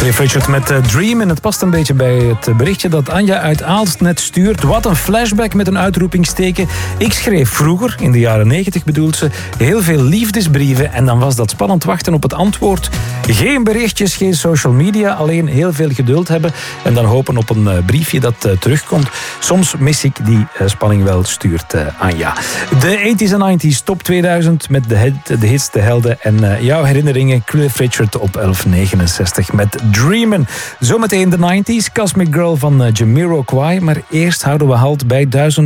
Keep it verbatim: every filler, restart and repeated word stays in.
Cliff Richard met uh, Dream. En het past een beetje bij het berichtje dat Anja uit Aalst net stuurt. Wat een flashback met een uitroepingsteken. Ik schreef vroeger, in de jaren negentig bedoelt ze, heel veel liefdesbrieven. En dan was dat spannend wachten op het antwoord. Geen berichtjes, geen social media. Alleen heel veel geduld hebben. En dan hopen op een uh, briefje dat uh, terugkomt. Soms mis ik die uh, spanning wel, stuurt uh, Anja. De tachtiger en negentiger top tweeduizend met de, hit, de hits, de helden. En uh, jouw herinneringen. Cliff Richard op elf negenenzestig met Dreamin'. Zometeen de negentiger, Cosmic Girl van uh, Jamiroquai. Maar eerst houden we halt bij duizend